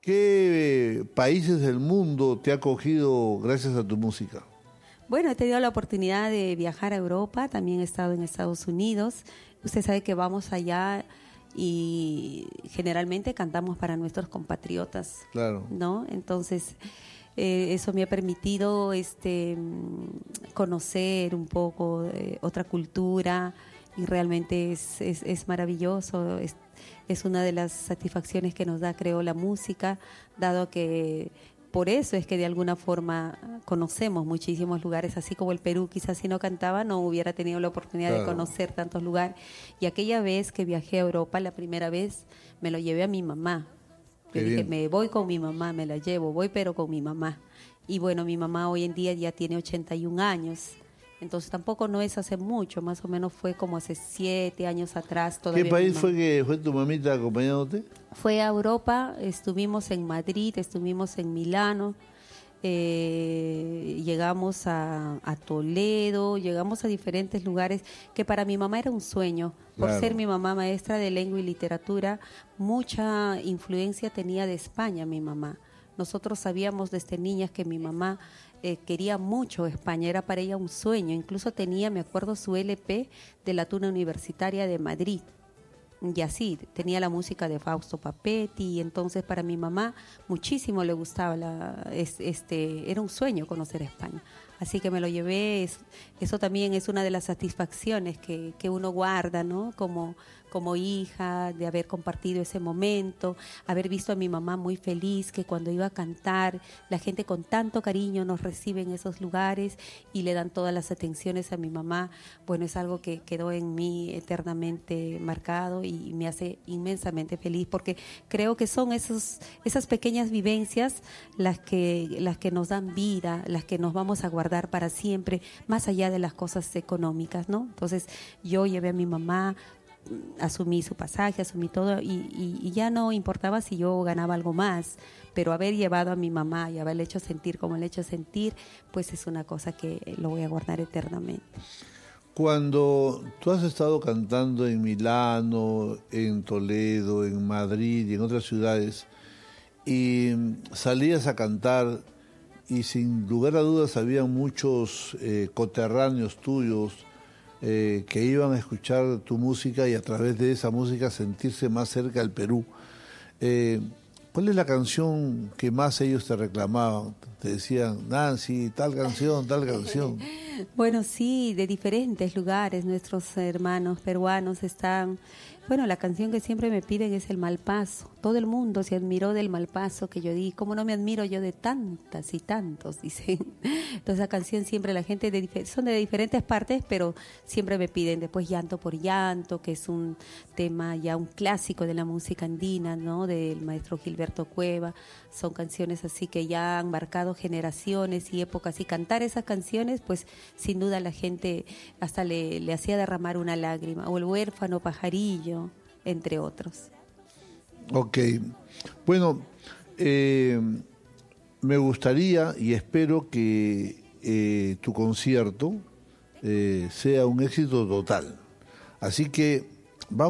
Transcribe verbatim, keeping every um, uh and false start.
¿Qué países del mundo te ha acogido gracias a tu música? Bueno, he tenido la oportunidad de viajar a Europa, también he estado en Estados Unidos. Usted sabe que vamos allá y generalmente cantamos para nuestros compatriotas, Claro. ¿no? Entonces, eh, eso me ha permitido este, conocer un poco eh, otra cultura y realmente es, es, es maravilloso. Es, es una de las satisfacciones que nos da, creo, la música, dado que por eso es que de alguna forma conocemos muchísimos lugares, así como el Perú quizás si no cantaba no hubiera tenido la oportunidad claro. de conocer tantos lugares. Y aquella vez que viajé a Europa, la primera vez, me lo llevé a mi mamá. Yo dije, bien. me voy con mi mamá, me la llevo, voy pero con mi mamá. Y bueno, mi mamá hoy en día ya tiene ochenta y un años. Entonces tampoco no es hace mucho, más o menos fue como hace siete años atrás. ¿Qué país fue que fue tu mamita acompañándote? Fue a Europa, estuvimos en Madrid, estuvimos en Milano, eh, llegamos a, a Toledo, llegamos a diferentes lugares que para mi mamá era un sueño. Por claro. ser mi mamá maestra de lengua y literatura, mucha influencia tenía de España mi mamá. Nosotros sabíamos desde niñas que mi mamá eh, quería mucho España, era para ella un sueño. Incluso tenía, me acuerdo, su L P de la Tuna Universitaria de Madrid. Y así, tenía la música de Fausto Papetti, y entonces para mi mamá muchísimo le gustaba, la, es, este, era un sueño conocer España. Así que me lo llevé, es, eso también es una de las satisfacciones que, que uno guarda, ¿no? Como, como hija, de haber compartido ese momento, haber visto a mi mamá muy feliz, que cuando iba a cantar, la gente con tanto cariño nos recibe en esos lugares y le dan todas las atenciones a mi mamá. Bueno, es algo que quedó en mí eternamente marcado y me hace inmensamente feliz, porque creo que son esos, esas pequeñas vivencias las que, las que nos dan vida, las que nos vamos a guardar para siempre, más allá de las cosas económicas, ¿no? Entonces yo llevé a mi mamá, asumí su pasaje, asumí todo y, y, y ya no importaba si yo ganaba algo más, pero haber llevado a mi mamá y haberle hecho sentir como le he hecho sentir, pues es una cosa que lo voy a guardar eternamente. Cuando tú has estado cantando en Milano, en Toledo, en Madrid y en otras ciudades, y salías a cantar, y sin lugar a dudas había muchos eh, coterráneos tuyos eh, que iban a escuchar tu música y a través de esa música sentirse más cerca del Perú. Eh, ¿Cuál es la canción que más ellos te reclamaban? Te decían, Nancy, tal canción, tal canción. Bueno, sí, de diferentes lugares. Nuestros hermanos peruanos están... Bueno, la canción que siempre me piden es El Malpaso. Todo el mundo se admiró del Malpaso que yo di. ¿Cómo no me admiro yo de tantas y tantos? Dicen. Entonces, esa canción siempre la gente de son de diferentes partes, pero siempre me piden. Después Llanto por Llanto, que es un tema ya un clásico de la música andina, ¿no? Del maestro Gilberto Cueva. Son canciones así que ya han marcado generaciones y épocas. Y cantar esas canciones, pues sin duda la gente hasta le, le hacía derramar una lágrima. O El Huérfano Pajarillo, entre otros. Ok. Bueno, eh, me gustaría y espero que eh, tu concierto eh, sea un éxito total. Así que